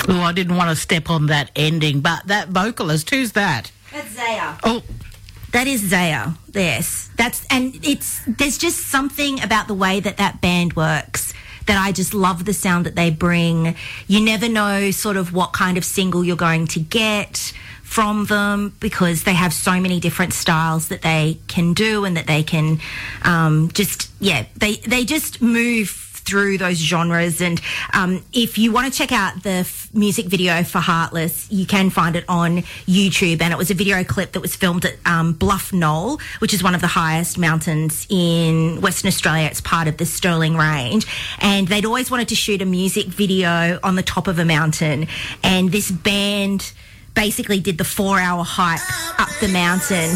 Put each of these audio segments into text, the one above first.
Oh, I didn't want to step on that ending, but that vocalist, who's that? That's Zaya. Oh, that is Zaya. Yes, there's just something about the way that band works that I just love the sound that they bring. You never know sort of what kind of single you're going to get from them because they have so many different styles that they can do and that they can they just move through those genres. And if you want to check out the music video for Heartless, you can find it on YouTube, and it was a video clip that was filmed at Bluff Knoll, which is one of the highest mountains in Western Australia. It's part of the Stirling Range, and they'd always wanted to shoot a music video on the top of a mountain, and this band basically did the 4-hour hike up the mountain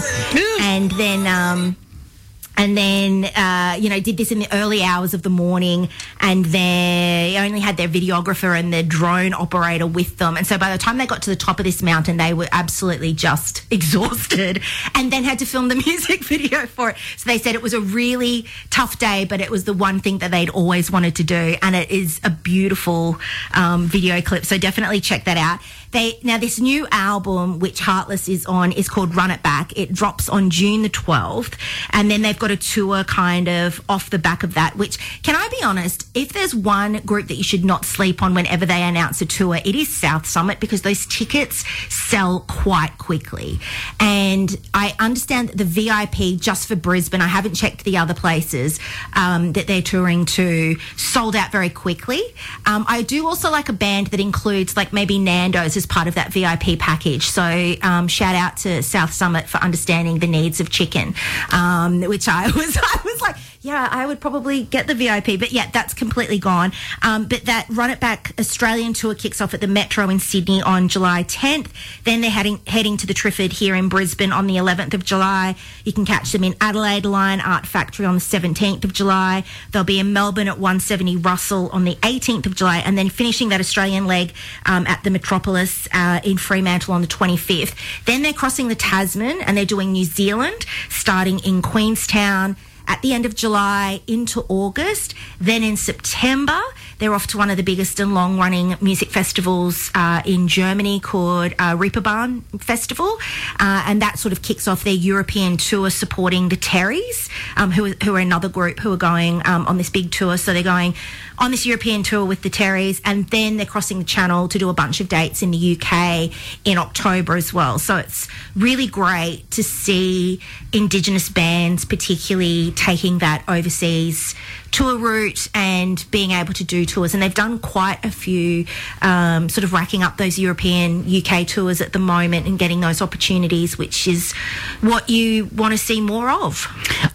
and then did this in the early hours of the morning, and they only had their videographer and their drone operator with them. And so by the time they got to the top of this mountain, they were absolutely just exhausted and then had to film the music video for it. So they said it was a really tough day, but it was the one thing that they'd always wanted to do. And it is a beautiful video clip. So definitely check that out. Now, this new album, which Heartless is on, is called Run It Back. It drops on June the 12th, and then they've got a tour kind of off the back of that, which, can I be honest, if there's one group that you should not sleep on whenever they announce a tour, it is South Summit, because those tickets sell quite quickly. And I understand that the VIP just for Brisbane, I haven't checked the other places that they're touring to, sold out very quickly. I do also like a band that includes like maybe Nando's as part of that VIP package. So shout out to South Summit for understanding the needs of chicken, which I was like, yeah, I would probably get the VIP, but yeah, that's completely gone. But that Run It Back Australian tour kicks off at the Metro in Sydney on July 10th. Then they're heading to the Triffid here in Brisbane on the 11th of July. You can catch them in Adelaide Lion Art Factory on the 17th of July. They'll be in Melbourne at 170 Russell on the 18th of July, and then finishing that Australian leg at the Metropolis in Fremantle on the 25th. Then they're crossing the Tasman and they're doing New Zealand, starting in Queenstown at the end of July into August. Then in September, they're off to one of the biggest and long-running music festivals in Germany called Reeperbahn Festival. And that sort of kicks off their European tour supporting the Terrys, who are another group who are going on this big tour. So they're going on this European tour with the Terrys, and then they're crossing the Channel to do a bunch of dates in the UK in October as well. So it's really great to see Indigenous bands particularly taking that overseas tour route and being able to do tours. And they've done quite a few sort of racking up those European UK tours at the moment and getting those opportunities, which is what you want to see more of.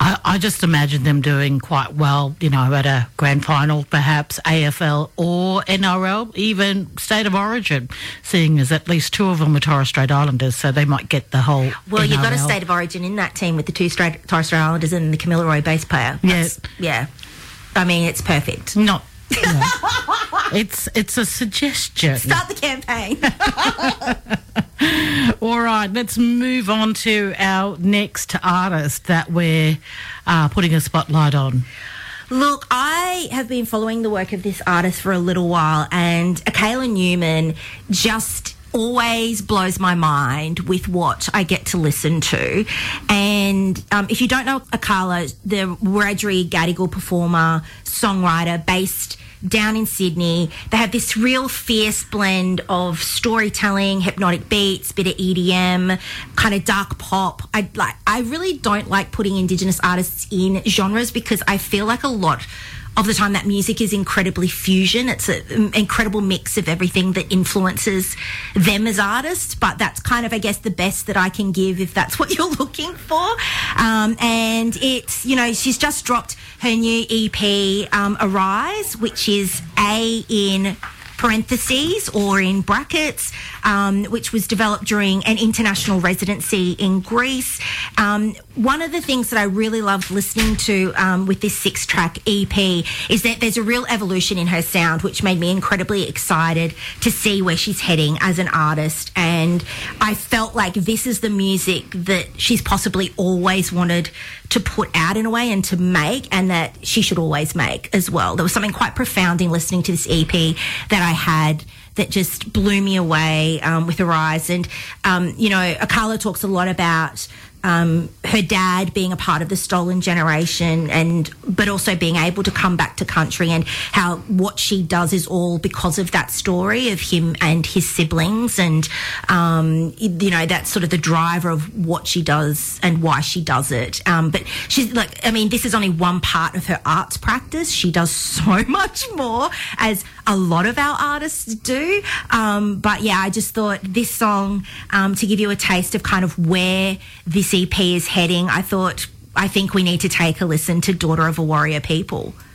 I just imagine them doing quite well, at a grand final, perhaps AFL or NRL, even State of Origin, seeing as at least two of them are Torres Strait Islanders, so they might get the whole Well, NRL. You've got a State of Origin in that team with the two Torres Strait Islanders and the Kamilaroi bass player. Yeah. I mean, it's perfect. Not. Yeah. It's a suggestion. Start the campaign. All right, let's move on to our next artist that we're putting a spotlight on. Look, I have been following the work of this artist for a little while, and Akela Newman just always blows my mind with what I get to listen to. And if you don't know Akela, the Wiradjuri Gadigal performer, songwriter based down in Sydney, they have this real fierce blend of storytelling, hypnotic beats, bit of EDM, kind of dark pop. I really don't like putting Indigenous artists in genres because I feel like a lot of the time that music is incredibly fusion. It's an incredible mix of everything that influences them as artists, but that's kind of, I guess, the best that I can give if that's what you're looking for. And it's, she's just dropped her new EP, Arise, which is A in parentheses or in brackets, which was developed during an international residency in Greece. One of the things that I really loved listening to with this 6-track EP is that there's a real evolution in her sound, which made me incredibly excited to see where she's heading as an artist. And I felt like this is the music that she's possibly always wanted to put out in a way and to make, and that she should always make as well. There was something quite profound in listening to this EP that I had that just blew me away with Arise. And, Akala talks a lot about her dad being a part of the stolen generation, but also being able to come back to country, and how what she does is all because of that story of him and his siblings, and that's sort of the driver of what she does and why she does it. But she's this is only one part of her arts practice. She does so much more, as a lot of our artists do. But yeah, I just thought this song, to give you a taste of kind of where this EP is heading, I think we need to take a listen to Daughter of a Warrior People.